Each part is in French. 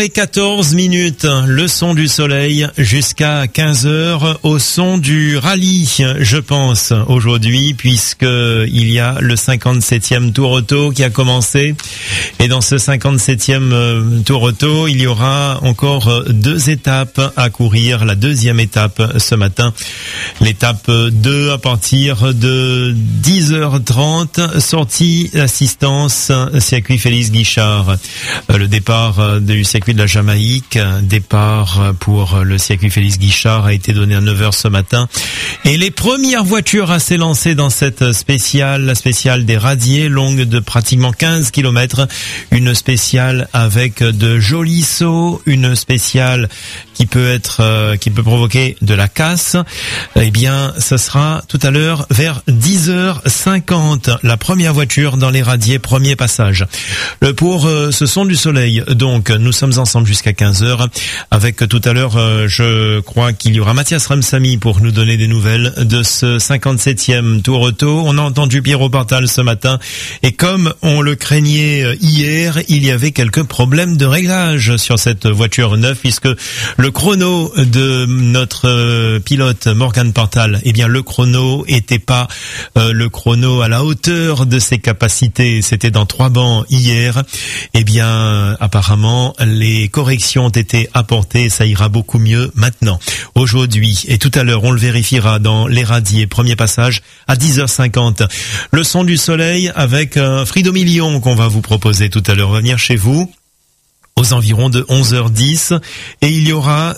Et 14 minutes, le son du soleil jusqu'à 15h au son du rallye, je pense, aujourd'hui, puisque il y a le 57e Tour Auto qui a commencé. Et dans ce 57e Tour Auto, il y aura encore 2 étapes à courir. La deuxième étape ce matin, l'étape 2 à partir de 10h30, sortie d'assistance circuit Félix Guichard. Le départ du circuit de la Jamaïque, départ pour le circuit Félix Guichard a été donné à 9h ce matin. Et les premières voitures à s'élancer dans cette spéciale, la spéciale des radiers, longue de pratiquement 15 km, une spéciale avec de jolis sauts, une spéciale qui peut provoquer de la casse. Eh bien, ce sera tout à l'heure vers 10h50, la première voiture dans les radiers, premier passage. Pour ce son du soleil, donc, nous sommes ensemble jusqu'à 15h, avec tout à l'heure, je crois qu'il y aura Mathias Ramsamy pour nous donner des nouvelles de ce 57e Tour Auto. On a entendu Pierrot Portal ce matin, et comme on le craignait hier, il y avait quelques problèmes de réglage sur cette voiture neuve, puisque le chrono de notre pilote Morgan Portal, eh bien le chrono était pas le chrono à la hauteur de ses capacités. C'était dans 3 bancs hier. Eh bien apparemment les corrections ont été apportées, ça ira beaucoup mieux maintenant, aujourd'hui. Et tout à l'heure on le vérifiera dans les radiers, premier passage à 10h50. Le son du soleil avec Frido Million qu'on va vous proposer tout à l'heure. On va venir chez vous aux environs de 11h10 et il y aura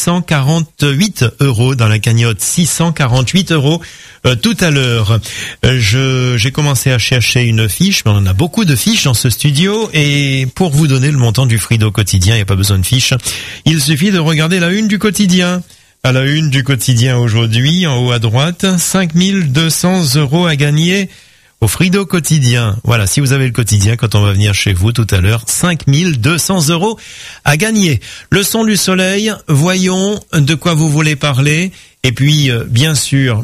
648 € dans la cagnotte, 648 € tout à l'heure. J'ai commencé à chercher une fiche, mais on a beaucoup de fiches dans ce studio, et pour vous donner le montant du Frido quotidien, il n'y a pas besoin de fiche, il suffit de regarder la une du quotidien. À la une du quotidien aujourd'hui, en haut à droite, 5200 € à gagner au Frido quotidien. Voilà, si vous avez le quotidien, quand on va venir chez vous tout à l'heure, 5200 € à gagner. Le son du soleil, voyons de quoi vous voulez parler. Et puis, bien sûr,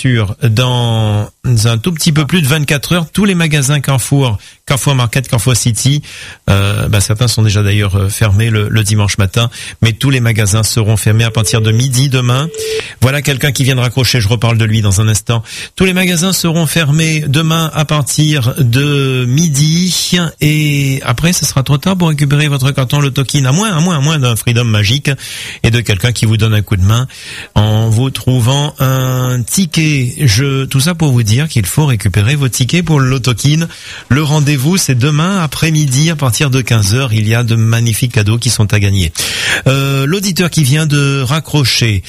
dans un tout petit peu plus de 24 heures, tous les magasins Carrefour Market, Carrefour City, certains sont déjà d'ailleurs fermés le dimanche matin, mais tous les magasins seront fermés à partir de midi demain. Voilà quelqu'un qui vient de raccrocher, je reparle de lui dans un instant. Tous les magasins seront fermés demain à partir de midi, et après, ce sera trop tard pour récupérer votre carton Lotokin, à moins d'un Freedom magique et de quelqu'un qui vous donne un coup de main en vous trouvant un ticket. Tout ça pour vous dire qu'il faut récupérer vos tickets pour le Lotokin. Le rendez-vous, c'est demain après-midi à partir de 15h. Il y a de magnifiques cadeaux qui sont à gagner. L'auditeur qui vient de raccrocher,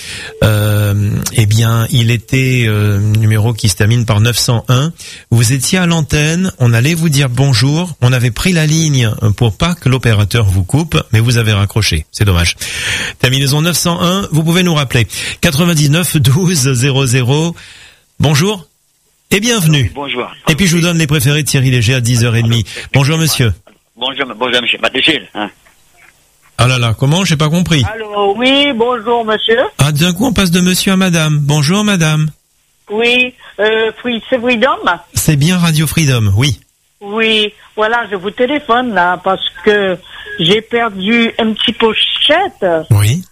eh bien, il était numéro qui se termine par 901. Vous étiez à l'antenne, on allait vous dire bonjour. On avait pris la ligne pour pas que l'opérateur vous coupe, mais vous avez raccroché. C'est dommage. Terminaison 901, vous pouvez nous rappeler. 99 12 00. Bonjour et bienvenue. Bonjour. Et puis je vous donne les préférés de Thierry Léger à 10h30. Bonjour monsieur. Bonjour monsieur. Matéchil, hein. Ah là là, comment? J'ai pas compris. Allô, oui, bonjour monsieur. Ah, d'un coup on passe de monsieur à madame. Bonjour madame. Oui, c'est Freedom? C'est bien Radio Freedom, oui. Oui, voilà, je vous téléphone là parce que j'ai perdu une petite pochette. Oui.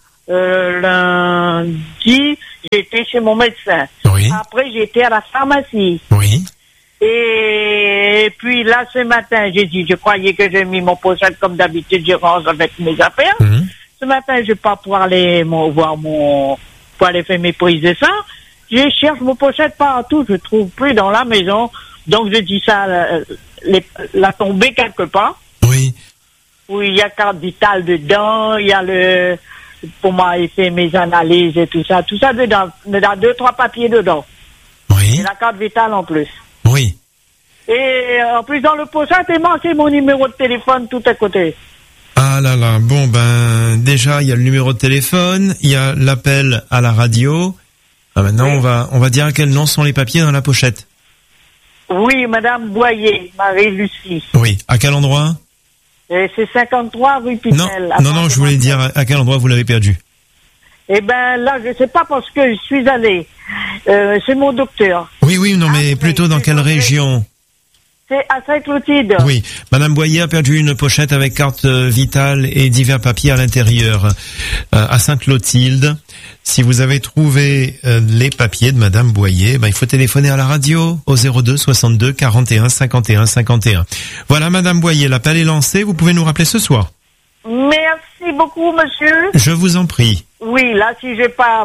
Lundi, j'étais chez mon médecin. Oui. Après, j'étais à la pharmacie. Oui. Et puis là, ce matin, j'ai dit, je croyais que j'ai mis mon pochette comme d'habitude, je range avec mes affaires. Mmh. Ce matin, je vais pas pouvoir aller pour aller faire mes prises de sang. Je cherche mon pochette partout, je trouve plus dans la maison. Donc, je dis ça, la tomber quelque part. Oui. Oui, il y a carte vitale dedans, il y a pour moi, il fait mes analyses et tout ça dedans. Il y a 2-3 papiers dedans. Oui. Et la carte vitale en plus. Oui. Et en plus, dans le pochette, il manqué mon numéro de téléphone tout à côté. Ah là là, bon déjà, il y a le numéro de téléphone, il y a l'appel à la radio. Ah, maintenant, oui. on va dire à quel nom sont les papiers dans la pochette. Oui, Madame Boyer, Marie-Lucie. Oui. À quel endroit? C'est 53 rue Pitel. Non, je voulais dire à quel endroit vous l'avez perdu. Eh ben là, je sais pas parce que je suis allée. C'est mon docteur. Oui, non, mais plutôt dans quelle région? C'est à Sainte-Clotilde. Oui. Madame Boyer a perdu une pochette avec carte vitale et divers papiers à l'intérieur à Sainte-Clotilde. Si vous avez trouvé les papiers de Madame Boyer, il faut téléphoner à la radio au 02 62 41 51 51. Voilà, Madame Boyer, l'appel est lancé. Vous pouvez nous rappeler ce soir. Merci beaucoup, monsieur. Je vous en prie. Oui, là, si j'ai pas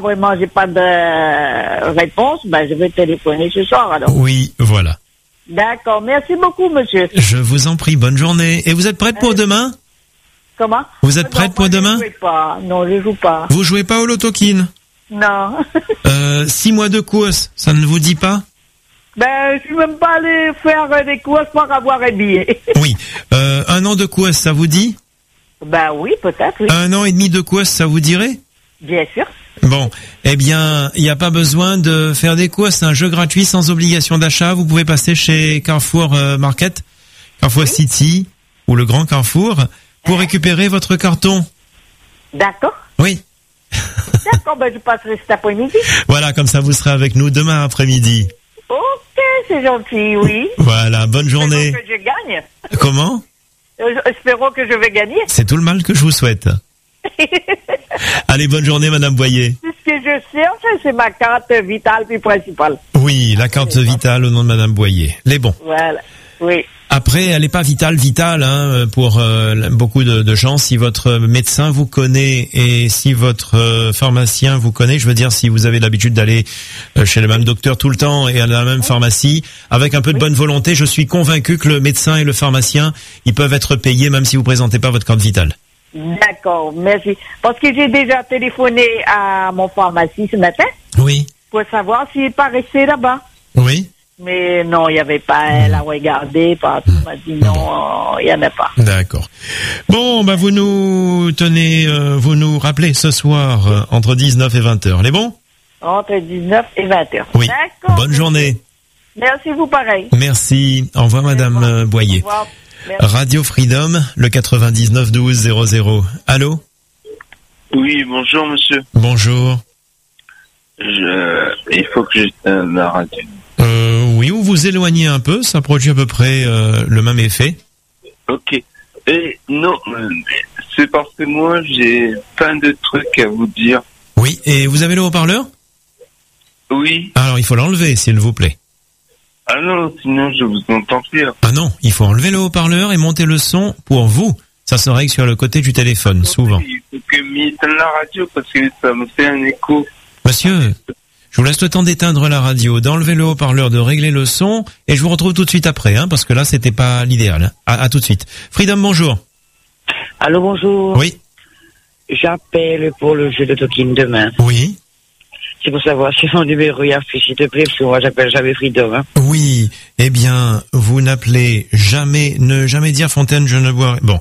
de réponse, je vais téléphoner ce soir, alors. Oui, voilà. D'accord. Merci beaucoup, monsieur. Je vous en prie. Bonne journée. Et vous êtes prête pour demain? Comment? Vous êtes prête pour demain? Je joue pas. Non, je joue pas. Vous jouez pas au loto-kin? Non. 6 mois de course, ça ne vous dit pas? Je suis même pas allé faire des courses pour avoir un billet. Oui. 1 an de course, ça vous dit? Oui, peut-être, oui. 1 an et demi de course, ça vous dirait? Bien sûr. Bon, eh bien, il n'y a pas besoin de faire des courses, c'est un jeu gratuit sans obligation d'achat. Vous pouvez passer chez Carrefour Market, Carrefour City ou le Grand Carrefour pour récupérer votre carton. D'accord. Oui. D'accord, je passerai cet après-midi. Voilà, comme ça vous serez avec nous demain après-midi. Ok, c'est gentil, oui. Voilà, bonne journée. Espérons que je gagne. Comment? Espérons que je vais gagner. C'est tout le mal que je vous souhaite. Allez, bonne journée, Madame Boyer. Ce que je cherche, c'est ma carte vitale puis principale. Oui, la carte vitale au nom de Madame Boyer. Les bons. Voilà, oui. Après, elle n'est pas vitale, pour beaucoup de gens. Si votre médecin vous connaît et si votre pharmacien vous connaît, je veux dire, si vous avez l'habitude d'aller chez le même docteur tout le temps et à la même pharmacie, avec un peu de bonne volonté, je suis convaincu que le médecin et le pharmacien, ils peuvent être payés même si vous présentez pas votre carte vitale. D'accord, merci. Parce que j'ai déjà téléphoné à mon pharmacie ce matin. Oui. Pour savoir s'il n'est pas resté là-bas. Oui. Mais non, il n'y avait pas. Elle a regardé, partout, m'a dit non, il n'y en a pas. D'accord. Bon, vous nous rappelez ce soir entre 19 et 20h. Les bons? Entre 19 et 20h. Oui. D'accord. Bonne journée. Merci, vous pareil. Merci. Au revoir, Madame Boyer. Au revoir. Merci. Radio Freedom, le 99 12 00. Allô? Oui, bonjour monsieur. Bonjour. Il faut que j'éteigne la radio. Oui, ou vous éloignez un peu, ça produit à peu près le même effet. Ok. Et non, c'est parce que moi j'ai plein de trucs à vous dire. Oui, et vous avez le haut-parleur? Oui. Alors il faut l'enlever, s'il vous plaît. Ah non, sinon je vous entends plus. Ah non, il faut enlever le haut-parleur et monter le son pour vous. Ça se règle sur le côté du téléphone, souvent. Il faut que m'éteigne la radio parce que ça me fait un écho. Monsieur, je vous laisse le temps d'éteindre la radio, d'enlever le haut-parleur, de régler le son, et je vous retrouve tout de suite après, parce que là, c'était pas l'idéal. À tout de suite. Freedom, bonjour. Allô, bonjour. Oui. J'appelle pour le jeu de token demain. Oui. C'est pour savoir si mon numéro est affiché, s'il te plaît, parce que moi, j'appelle jamais Freedom. Oui. Eh bien, vous n'appelez jamais, ne jamais dire Fontaine, je ne boirai. Bon.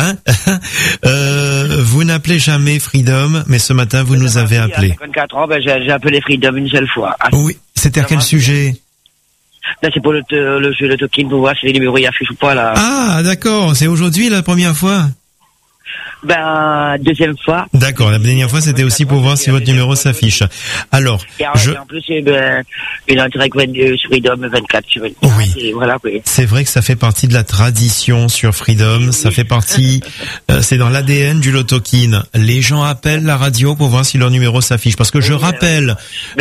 Vous n'appelez jamais Freedom, mais ce matin, vous nous avez appelé. À 54 ans, j'ai appelé Freedom une seule fois. Oui. C'était à quel sujet? Là, c'est pour le jeu de token, pour voir si les numéros y affichent ou pas, là. Ah, d'accord. C'est aujourd'hui la première fois? Deuxième fois. D'accord, la dernière fois c'était aussi pour voir si votre numéro s'affiche. Alors, en plus, une entrée sur Freedom 24 sur 24. Oui. Voilà, oui. C'est vrai que ça fait partie de la tradition sur Freedom, ça fait partie, c'est dans l'ADN du loto-kin. Les gens appellent la radio pour voir si leur numéro s'affiche. Parce que je rappelle